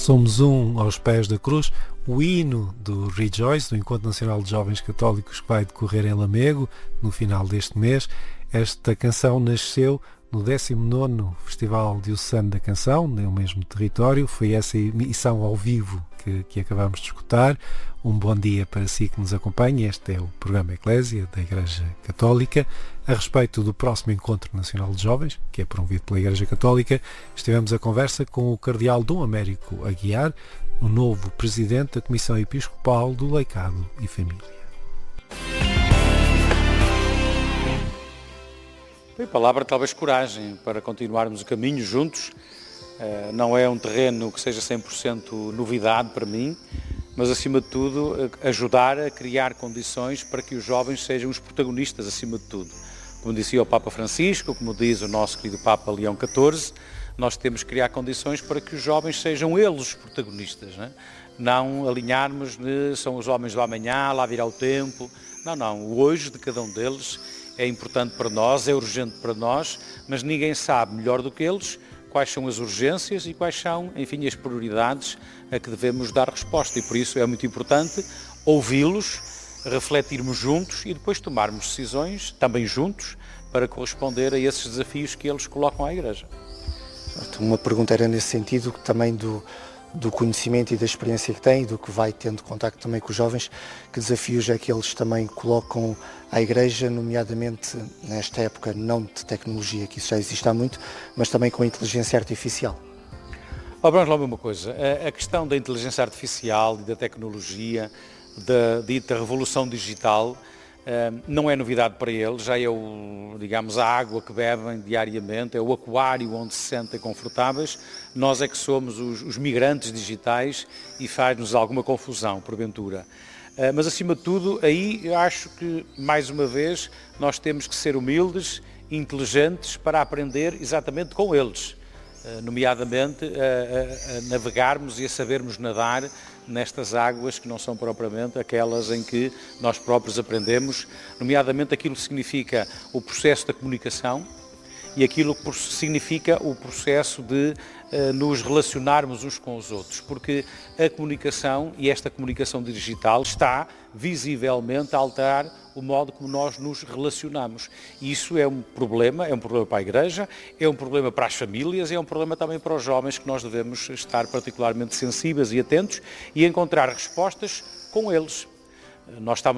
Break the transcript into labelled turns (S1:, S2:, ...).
S1: Somos um aos pés da cruz, o hino do Rejoice, do Encontro Nacional de Jovens Católicos, que vai decorrer em Lamego no final deste mês. Esta canção nasceu no 19º Festival Diocesano da Canção, no mesmo território. Foi essa emissão ao vivo que acabamos de escutar. Um bom dia para si que nos acompanha. Este é o programa Eclésia da Igreja Católica. A respeito do próximo Encontro Nacional de Jovens, que é promovido pela Igreja Católica, estivemos a conversa com o Cardeal Dom Américo Aguiar, o novo Presidente da Comissão Episcopal do Laicado e Família.
S2: A palavra talvez coragem para continuarmos o caminho juntos. Não é um terreno que seja 100% novidade para mim, mas acima de tudo ajudar a criar condições para que os jovens sejam os protagonistas acima de tudo. Como dizia o Papa Francisco, como diz o nosso querido Papa Leão XIV, nós temos que criar condições para que os jovens sejam eles os protagonistas, não alinharmos de são os homens do amanhã, lá virá o tempo. Não, o hoje de cada um deles é importante para nós, é urgente para nós, mas ninguém sabe melhor do que eles quais são as urgências e quais são, enfim, as prioridades a que devemos dar resposta. E por isso é muito importante ouvi-los, refletirmos juntos e depois tomarmos decisões, também juntos, para corresponder a esses desafios que eles colocam à Igreja.
S3: Uma pergunta era nesse sentido, também do conhecimento e da experiência que tem e do que vai tendo contacto também com os jovens, que desafios é que eles também colocam à Igreja, nomeadamente nesta época não de tecnologia, que isso já existe há muito, mas também com a inteligência artificial?
S2: Vamos lá ver uma coisa, a questão da inteligência artificial e da tecnologia, da dita revolução digital, não é novidade para eles, já é a água que bebem diariamente, é o aquário onde se sentem confortáveis. Nós é que somos os migrantes digitais e faz-nos alguma confusão, porventura. Mas acima de tudo, aí eu acho que, mais uma vez, nós temos que ser humildes, inteligentes para aprender exatamente com eles, nomeadamente a navegarmos e a sabermos nadar nestas águas que não são propriamente aquelas em que nós próprios aprendemos, nomeadamente aquilo que significa o processo da comunicação e aquilo que significa o processo de nos relacionarmos uns com os outros, porque a comunicação e esta comunicação digital está visivelmente a alterar o modo como nós nos relacionamos. E isso é um problema para a Igreja, é um problema para as famílias, é um problema também para os jovens, que nós devemos estar particularmente sensíveis e atentos e encontrar respostas com eles. Nós estamos